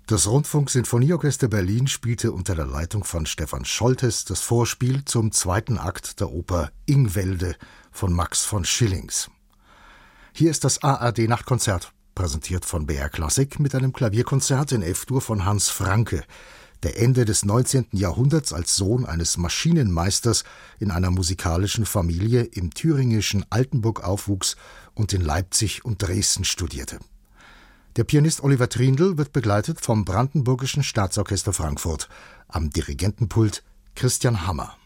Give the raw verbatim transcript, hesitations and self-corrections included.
Das Rundfunk-Sinfonieorchester Berlin spielte unter der Leitung von Stefan Scholtes das Vorspiel zum zweiten Akt der Oper Ingwälde von Max von Schillings. Hier ist das A R D-Nachtkonzert, präsentiert von B R Klassik mit einem Klavierkonzert in F-Dur von Hans Francke, der Ende des neunzehnten Jahrhunderts als Sohn eines Maschinenmeisters in einer musikalischen Familie im thüringischen Altenburg aufwuchs und in Leipzig und Dresden studierte. Der Pianist Oliver Trindl wird begleitet vom Brandenburgischen Staatsorchester Frankfurt, am Dirigentenpult Christian Hammer.